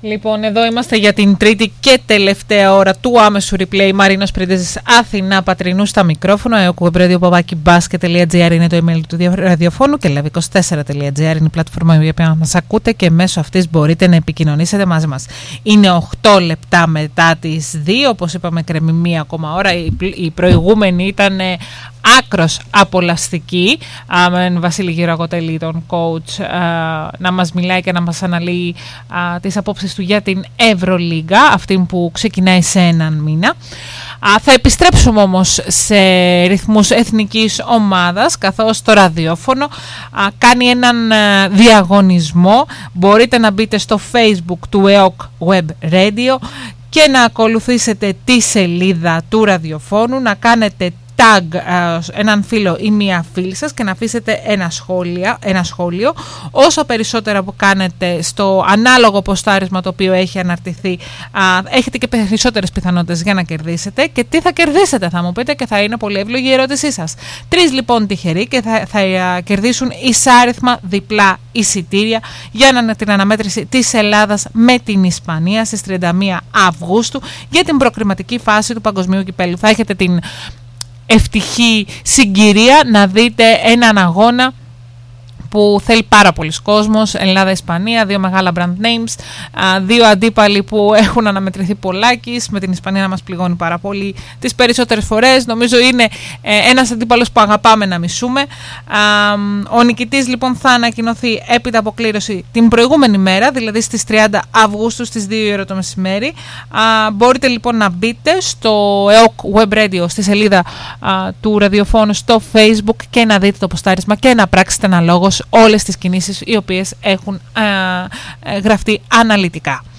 Λοιπόν, εδώ είμαστε για την τρίτη και τελευταία ώρα του άμεσου replay. Μαρίνος Πρίντεζης, Αθηνά Πατρινού στα μικρόφωνα. www.basket.gr είναι το email του ραδιοφώνου και live24.gr είναι η πλατφόρμα η οποία μας ακούτε και μέσω αυτής μπορείτε να επικοινωνήσετε μαζί μας. Είναι 8 λεπτά μετά τις 2, όπως είπαμε, κρεμεί μία ακόμα ώρα. Η προηγούμενη ήταν άκρος απολαστική, με Βασίλη Γεραγοτέλη, τον coach, να μας μιλάει και να μας αναλύει τις απόψεις του για την Ευρωλίγκα, αυτή που ξεκινάει σε έναν μήνα. Θα επιστρέψουμε όμως σε ρυθμούς εθνικής ομάδας, καθώς το ραδιόφωνο κάνει έναν διαγωνισμό. Μπορείτε να μπείτε στο Facebook του EOK Web Radio και να ακολουθήσετε τη σελίδα του ραδιοφώνου, να κάνετε tag έναν φίλο ή μία φίλη σας και να αφήσετε ένα σχόλιο. Όσο περισσότερα που κάνετε στο ανάλογο ποστάρισμα το οποίο έχει αναρτηθεί, έχετε και περισσότερες πιθανότητες για να κερδίσετε. Και τι θα κερδίσετε, θα μου πείτε, και θα είναι πολύ εύλογη η ερώτησή σας. 3 λοιπόν τυχεροί και θα κερδίσουν εισάριθμα διπλά εισιτήρια για την αναμέτρηση της Ελλάδας με την Ισπανία στις 31 Αυγούστου για την προκριματική φάση του Παγκοσμίου Κυπέλλου. Θα έχετε την ευτυχή συγκυρία να δείτε έναν αγώνα που θέλει πάρα πολλοί κόσμος, Ελλάδα-Ισπανία, 2 μεγάλα brand names, 2 αντίπαλοι που έχουν αναμετρηθεί πολλάκις, με την Ισπανία να μας πληγώνει πάρα πολύ τις περισσότερες φορές. Νομίζω είναι ένας αντίπαλος που αγαπάμε να μισούμε. Ο νικητής λοιπόν θα ανακοινωθεί έπειτα από κλήρωση την προηγούμενη μέρα, δηλαδή στις 30 Αυγούστου στις 2 η ώρα το μεσημέρι. Μπορείτε λοιπόν να μπείτε στο EOK Web Radio, στη σελίδα του ραδιοφώνου στο Facebook, και να δείτε το ποστάρισμα και να πράξετε αναλόγως όλες τις κινήσεις οι οποίες έχουν γραφτεί αναλυτικά.